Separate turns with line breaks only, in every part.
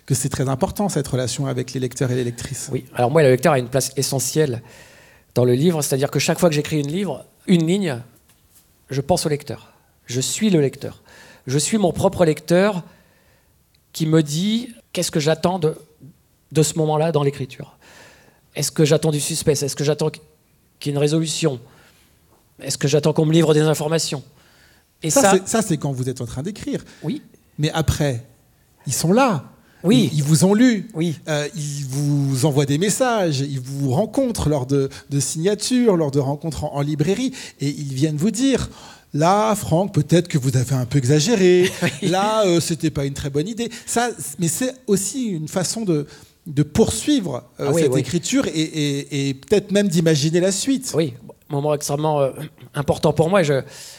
que c'est très important, cette relation avec les lecteurs et les lectrices.
Oui, alors moi, le lecteur a une place essentielle dans le livre, c'est-à-dire que chaque fois que j'écris une ligne, je pense au lecteur. Je suis le lecteur. Je suis mon propre lecteur qui me dit qu'est-ce que j'attends de ce moment-là dans l'écriture. Est-ce que j'attends du suspense? Est-ce que j'attends qu'il y ait une résolution? Est-ce que j'attends qu'on me livre des informations? Et
ça, c'est quand vous êtes en train d'écrire.
Oui.
Mais après, ils sont là.
Oui.
Ils vous ont lu.
Oui.
Ils vous envoient des messages. Ils vous rencontrent lors de signatures, lors de rencontres en librairie. Et ils viennent vous dire... Là, Franck, peut-être que vous avez un peu exagéré. Oui. Là, c'était pas une très bonne idée. Ça, mais c'est aussi une façon de poursuivre cette écriture et peut-être même d'imaginer la suite.
Oui, moment extrêmement important pour moi.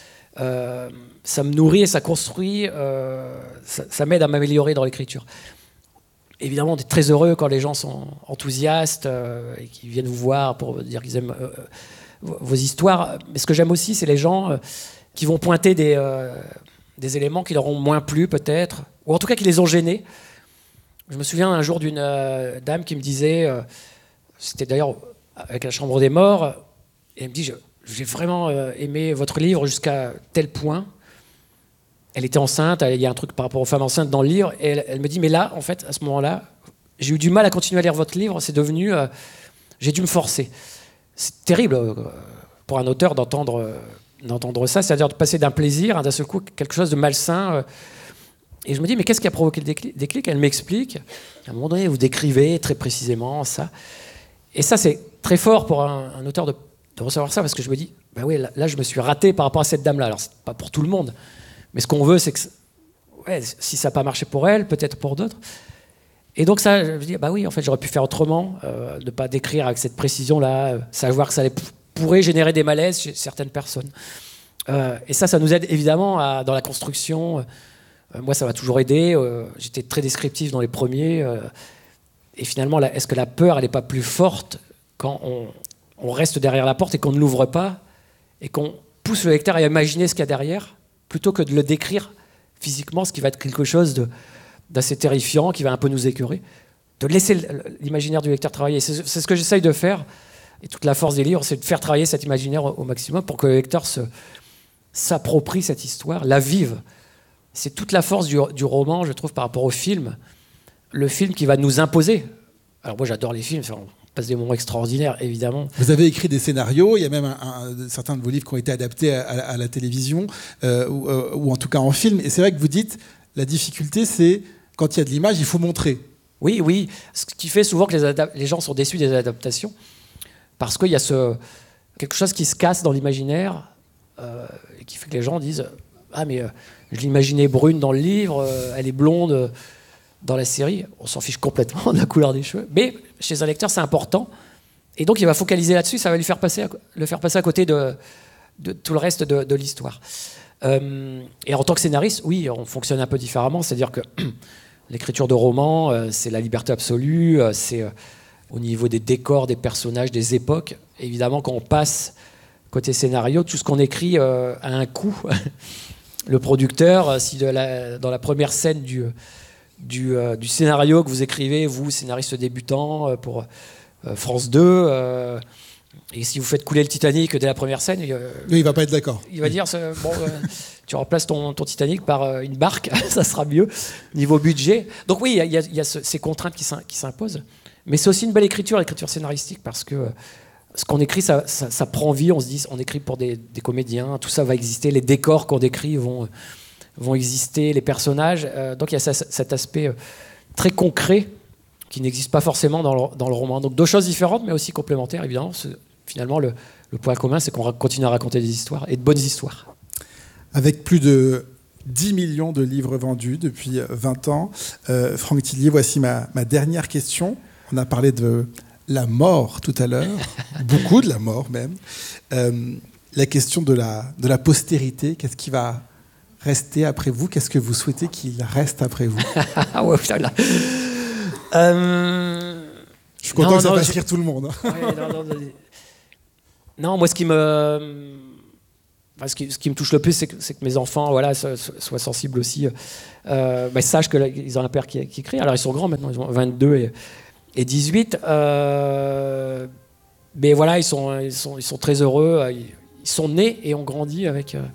Ça me nourrit et ça construit. Ça m'aide à m'améliorer dans l'écriture. Évidemment, on est très heureux quand les gens sont enthousiastes et qu'ils viennent vous voir pour dire qu'ils aiment vos histoires. Mais ce que j'aime aussi, c'est les gens qui vont pointer des éléments qui leur ont moins plu peut-être, ou en tout cas qui les ont gênés. Je me souviens un jour d'une dame qui me disait, c'était d'ailleurs avec La Chambre des Morts, et elle me dit j'ai vraiment aimé votre livre jusqu'à tel point. Elle était enceinte, il y a un truc par rapport aux femmes enceintes dans le livre, et elle me dit mais là, en fait, à ce moment-là, j'ai eu du mal à continuer à lire votre livre, c'est devenu... j'ai dû me forcer. C'est terrible pour un auteur d'entendre ça, c'est-à-dire de passer d'un plaisir à d'un seul coup quelque chose de malsain. Et je me dis, mais qu'est-ce qui a provoqué le déclic? Elle m'explique. À un moment donné, vous décrivez très précisément ça. Et ça, c'est très fort pour un auteur de recevoir ça, parce que je me dis, bah oui, là, je me suis raté par rapport à cette dame-là. Alors, c'est pas pour tout le monde. Mais ce qu'on veut, c'est que si ça n'a pas marché pour elle, peut-être pour d'autres. Et donc ça, je me dis, bah oui, en fait, j'aurais pu faire autrement, ne pas décrire avec cette précision-là, savoir que ça pourrait générer des malaises chez certaines personnes. Et ça nous aide évidemment dans la construction. Moi, ça m'a toujours aidé. J'étais très descriptif dans les premiers. Et finalement, est-ce que la peur, elle n'est pas plus forte quand on reste derrière la porte et qu'on ne l'ouvre pas et qu'on pousse le lecteur à imaginer ce qu'il y a derrière, plutôt que de le décrire physiquement, ce qui va être quelque chose d'assez terrifiant, qui va un peu nous écœurer, de laisser l'imaginaire du lecteur travailler. C'est ce que j'essaye de faire. Et toute la force des livres, c'est de faire travailler cet imaginaire au maximum pour que le lecteur s'approprie cette histoire, la vive. C'est toute la force du roman, je trouve, par rapport au film. Le film qui va nous imposer. Alors moi, j'adore les films, on passe des moments extraordinaires, évidemment.
Vous avez écrit des scénarios, il y a même certains de vos livres qui ont été adaptés à la télévision, ou en tout cas en film. Et c'est vrai que vous dites, la difficulté, c'est quand il y a de l'image, il faut montrer.
Oui. Ce qui fait souvent que les gens sont déçus des adaptations. Parce qu'il y a quelque chose qui se casse dans l'imaginaire et qui fait que les gens disent « Ah, mais je l'imaginais brune dans le livre, elle est blonde dans la série. » On s'en fiche complètement de la couleur des cheveux. Mais chez un lecteur, c'est important. Et donc, il va focaliser là-dessus, ça va le faire passer à côté de tout le reste de l'histoire. Et en tant que scénariste, oui, on fonctionne un peu différemment. C'est-à-dire que l'écriture de roman, c'est la liberté absolue, c'est... au niveau des décors, des personnages, des époques. Évidemment, quand on passe côté scénario, tout ce qu'on écrit a un coût. Le producteur, si dans la première scène du scénario que vous écrivez, vous, scénariste débutant pour France 2, et si vous faites couler le Titanic dès la première scène...
il ne va pas être d'accord.
Il va dire, tu remplaces ton Titanic par une barque, ça sera mieux, niveau budget. Donc oui, il y a ces contraintes qui s'imposent. Mais c'est aussi une belle écriture, l'écriture scénaristique, parce que ce qu'on écrit, ça prend vie. On se dit, on écrit pour des comédiens, tout ça va exister, les décors qu'on décrit vont exister, les personnages. Donc il y a cet aspect très concret qui n'existe pas forcément dans le roman. Donc deux choses différentes, mais aussi complémentaires, évidemment. Finalement, le point commun, c'est qu'on continue à raconter des histoires, et de bonnes histoires.
Avec plus de 10 millions de livres vendus depuis 20 ans, Franck Tillier, voici ma dernière question. On a parlé de la mort tout à l'heure, beaucoup de la mort même. La question de la postérité, qu'est-ce qui va rester après vous? Qu'est-ce que vous souhaitez qu'il reste après vous?
Ouais, putain, là.
Je suis content que ça fasse rire tout le monde.
Ouais, non, moi, ce qui me ce qui me touche le plus, c'est que mes enfants soient sensibles aussi, sachent qu'ils ont un père qui écrit. Alors ils sont grands maintenant, ils ont 22 et 18. Mais voilà, ils sont très heureux. Ils sont nés et ont grandi avec